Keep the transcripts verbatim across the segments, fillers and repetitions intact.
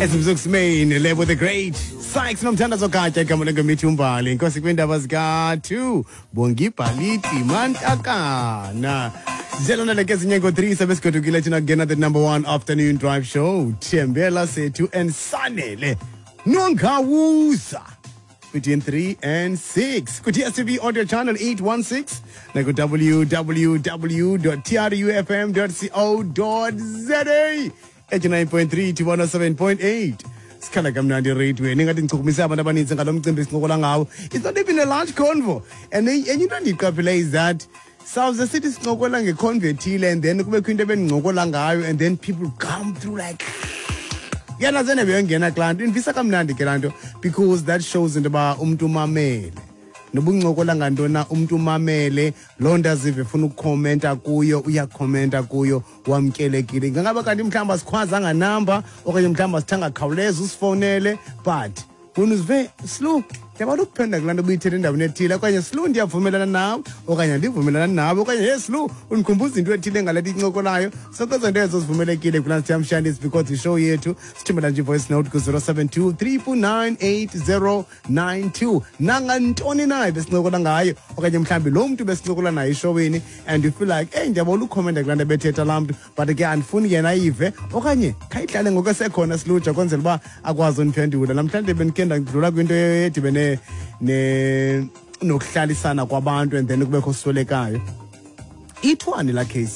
esimzukusimeni lebo the great Sykes nomthandazo katya igama lengemithi umbali inkosi kwindaba zika-two Bongibhaliti Mantakana zelona leke zinyengo three sebesigedukile thina kungena the number one afternoon drive show Thembela Sethu and Sanele Nongawuza between three and six. Ku D S T V audio channel eight one six. Na ku w w w dot t r u f m dot co dot z a. eighty-nine point three to one oh seven point eight. Skala kamnandi radio. Ningathi ngichukumisa abantu abaninzi ngalo mcimbi sincokola ngawo. It's not even a large convo. And and you don't ndiqaphela is that South the city sincokola ngeconvertile and then kube kwinto ebengincokola ngayo and then people come through like yana zene beyongena klanto invisa kamnandi ke lanto because that shows into ba umuntu mamele nobuncokola ngantona umuntu mamele londa zive ufuna ukukhomenta kuyo uyakhomenta kuyo wamkelekile ngaba kanti mhlamba sikhwazanga number okanye mhlamba sithanga khawuleza usifonele but unuzve slow yabona ukuphenda kulanto buyithethe endaweni ethile okanye slow ndiyavumelana nawe okanye ndivumelana nawe okanye hey slow unikhumbuza into ethile ngalethi incokolayo so kwezo nto ezo sivumelekile kulana siyamshanda because the show yethu sithumela nje voice note ku zero seven two three four nine eight zero nine two nangantoni naye besincokola ngayo okanye mhlambi lo muntu besincokola naye eshowini and you feel like hey ndiyabona ukhomenta kulanto bethetha lamntu but ke andifuni yena ive okanye khayihlale ngokusekhona siluja kwenzela uba akwazi uniphendula namhlanje benikenda ngidlula kwinto edibene ne nokuhlalisana kwabantu and then kubekho solekayo ithwani la case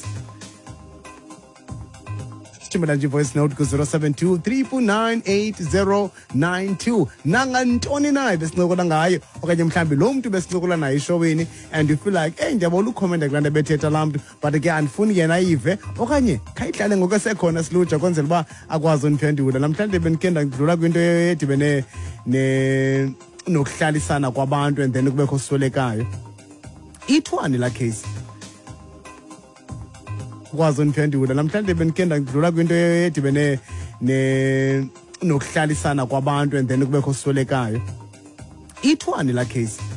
sithumela nje voice note ku zero seven two three four nine eight zero nine two nangantoni naye besincokola ngayo okanye mhlambi lo muntu besincokola naye eshowini and you feel like hey ndiyabona ukhomenta kulanto bethetha lamntu but ke andifuni yena ive okanye khayihlale ngokusekhona siluja kwenzela uba akwazi uniphendula namhlanje benikenda ngidlula kwinto edibene ne nokuhlalisana kwabantu and then kubekho solekayo ithwani la case kwazi uniphendula namhlanje benikenda ngidlula kwinto edibene ne nokuhlalisana kwabantu and then kubekho solekayo ithwani la case